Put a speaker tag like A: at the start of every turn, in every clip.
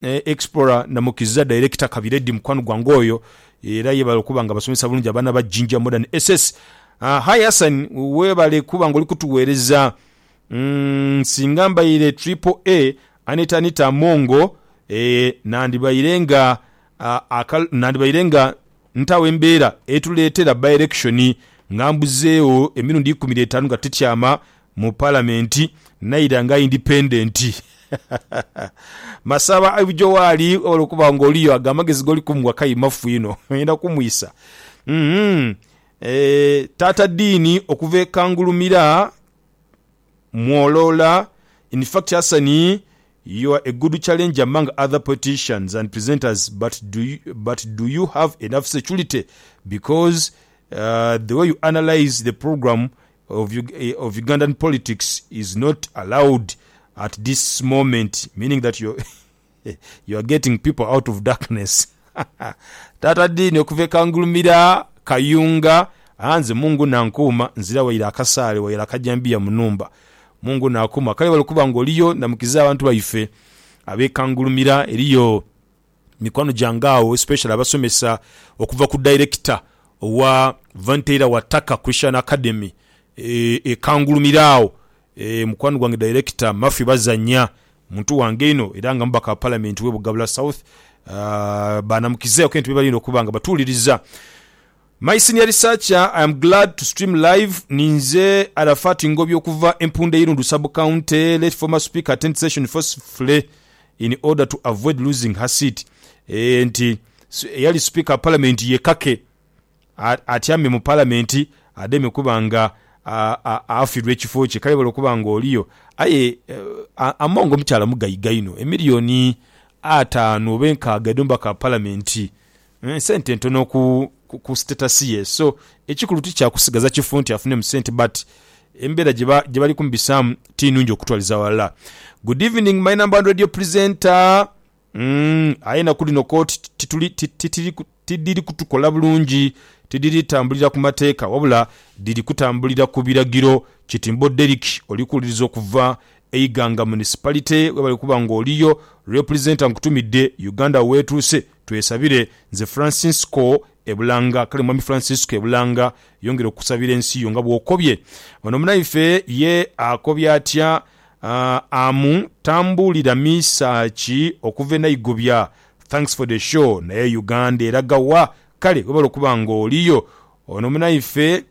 A: Explorer Namukiza director Kabiredi mukwano gwange oyo era yebale kuba nga basomesa bulungi abana ba Jinja Modern SS. Hi Hassan webale kuba nga oli kutuweereza singamba ile AAA Anita Mongo nandibayirenga ntawe embeera etuleetera by election ngambuzeewo emirundi 15 nga tetyama mu parliament nairanga independent. Masaba abujo wali olukuba ngoliyo agamagezi goli kumwa kayimafu ino enda kumwisa. Tata Dini okuve kangulumira mwolola. In fact Hasani, you are a good challenge among other politicians and presenters, but do you have enough security? Because the way you analyze the program of Ugandan politics is not allowed at this moment, meaning that you are getting people out of darkness. Tata Dini okuve kangulumira Kayunga anze Mungu nankuma nzira wa ila kasale wa ila kajambia munumba Mungu nakuma kale walikuba ngoliyo namukiza abantu baife abekangulumira eriyo mikwano jangao especially abasomesa okuva ku director wa Vanteira Wataka Christian Academy kangulumirao mukwano gwange director Mafi Bazanya muntu wange ino eranga mbaka parliament we Bugabula South banamukiza okenti bebalino kubanga batuliriza. My senior researcher, I am glad to stream live. Ninze Arafati Ngobyo kuva Empunde Irundu sub-county. Let former speaker attend session forcefully in order to avoid losing her seat. Enti yali speaker parliament yekake atyame mu parliament ademe kubanga afirwe kifo kye kale balokubanga oliyo aye amongo mchala mugayigaino emiliyoni 5 benka gadumba ka parliament sente ntono ku status ye. So ekikulu ticha kusigaza kifunti afune mu sente but embera jibali kumbisamu tinunjo kutwaliza wala. Good evening my number one radio presenter. Aina kuli no court tidiri kutukola bulungi tidiri tambulira ku mateeka wabula diri kutambulira ku biragiro Kitimbo Derrick olikulirizo kuva Eiganga municipality wabali kubanga oliyo representer nkutumidde Uganda wetuse tuyesabire nze Francisco Ebulanga kale mwami Francisco Ebulanga yongera okusabira ensi yo nga bwokobye bano munaife ye akobya atya amu tambulira misachi okuve na igobya. Thanks for the show naye Uganda eragawa kale wabalo kubanga oliyo ono munaife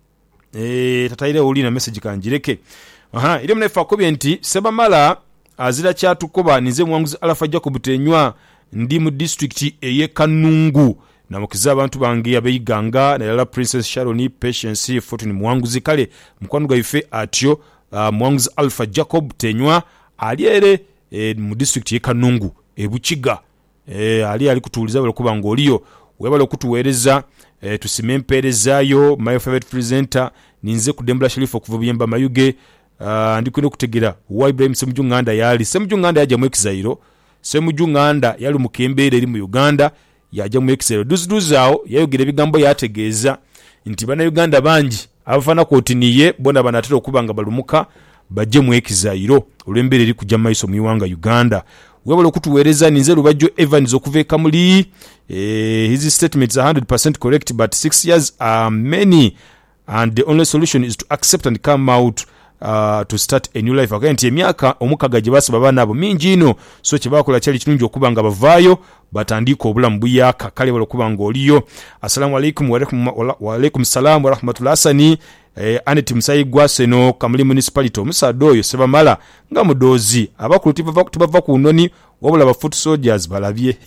A: tataire olina message kanjireke ile munaife akobye nti Sebamala azira kyatukoba nize mwanguzi Alpha Jacob Tenywa ndi mu district eye Kanungu namukiza abantu bange abeiganga na Princess Sharon Patience Fortune mwanguzi kale mukwano gaife atyo mwanguzi Alpha Jacob Tenywa aliere mu district ye Kanungu ebukiga ali kutuuliza balo kubanga oliyo webalo kutuweereza tusimemperezayo. My favorite presenter ninze kudembula Sheriff okuva Buyemba Mayuge ndikwenda kutegera wa Ibrahim Semujunganda yali Semujunganda yaja mu Exile Semujunganda yali mukembere eri mu Uganda yaja mu Exile duzao yayogera bigambo yategeeza nti bana Uganda banji abafana kotiniye bona banatera okubanga balumuka bajje mu Exile olembere eri kujja maiso mu Iwanga Uganda. Webalo kutuweereza ninze Lubajjo Evans okuva Kamuli his statements are 100% correct but 6 years are many and the only solution is to accept and come out to start a new life. Akenti emyaka omukaga gye basaba bana abo mingi ino so kye bakola kyali kirungi okubanga bavaayo batandika obulamu buyaka kale balo kubanga oliyo. Assalamu alaikum wa alaikum salam wa rahmatullahi hasani Anet Musayigwa seno Kamuli municipality omusado oyo Sebamala nga mudozi abakulu tibava ku noni wabula ba foot soldiers balabye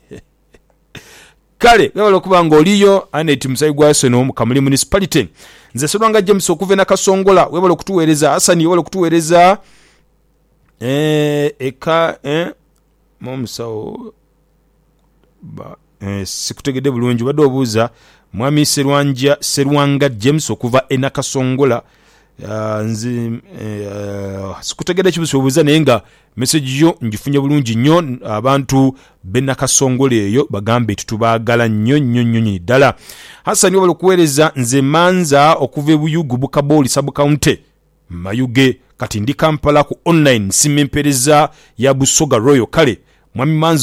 A: kale balo kubanga oliyo Anet Musayigwa seno Kamuli municipality. Nze Solwanga James okuve na Kasongola webalo kutuweereza Hasani webalo kutuweereza momusawo ba sikutegede bulungi badde obuuza mwami Serwanga James okuva ena Kasongola nzi sikutegede kibuso obuuza naye nga message yo ngifunye bulungi nnyo abantu bena Kasongola eyo bagambe tutubaagala nnyo ddala. Hasani wabalo kuweereza nze Manza okuva Buyugu Bukaboli sub-county Mayuge kati ndi Kampala ku online simempereza ya Busoga Royal kale mwami Manza